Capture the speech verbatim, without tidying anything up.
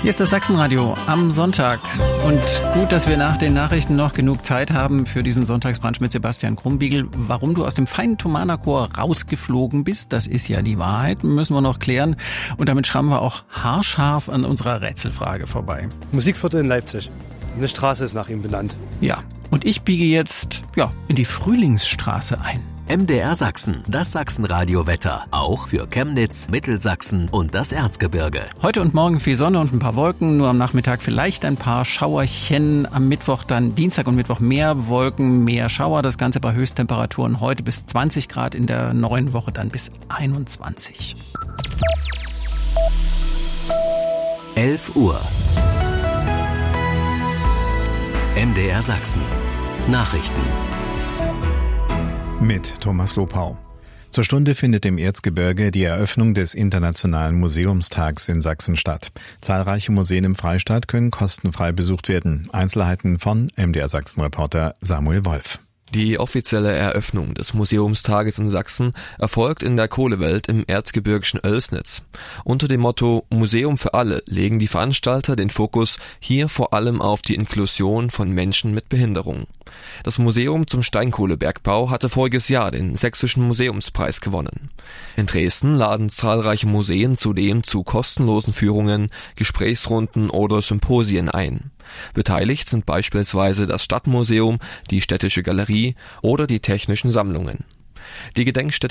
Hier ist das Sachsenradio am Sonntag. Und gut, dass wir nach den Nachrichten noch genug Zeit haben für diesen Sonntagsbrunch mit Sebastian Krumbiegel. Warum du aus dem feinen Thomanerchor rausgeflogen bist, das ist ja die Wahrheit, müssen wir noch klären. Und damit schrammen wir auch haarscharf an unserer Rätselfrage vorbei. Musikviertel in Leipzig. Eine Straße ist nach ihm benannt. Ja, und ich biege jetzt ja, in die Frühlingsstraße ein. M D R Sachsen, das Sachsenradio-Wetter. Auch für Chemnitz, Mittelsachsen und das Erzgebirge. Heute und morgen viel Sonne und ein paar Wolken. Nur am Nachmittag vielleicht ein paar Schauerchen. Am Mittwoch dann, Dienstag und Mittwoch mehr Wolken, mehr Schauer. Das Ganze bei Höchsttemperaturen heute bis zwanzig Grad, in der neuen Woche dann bis einundzwanzig. elf Uhr. M D R Sachsen. Nachrichten. Mit Thomas Lopau. Zur Stunde findet im Erzgebirge die Eröffnung des Internationalen Museumstags in Sachsen statt. Zahlreiche Museen im Freistaat können kostenfrei besucht werden. Einzelheiten von M D R Sachsen-Reporter Samuel Wolf. Die offizielle Eröffnung des Museumstages in Sachsen erfolgt in der Kohlewelt im erzgebirgischen Oelsnitz. Unter dem Motto Museum für alle legen die Veranstalter den Fokus hier vor allem auf die Inklusion von Menschen mit Behinderung. Das Museum zum Steinkohlebergbau hatte voriges Jahr den Sächsischen Museumspreis gewonnen. In Dresden laden zahlreiche Museen zudem zu kostenlosen Führungen, Gesprächsrunden oder Symposien ein. Beteiligt sind beispielsweise das Stadtmuseum, die Städtische Galerie oder die Technischen Sammlungen. Die Gedenkstätte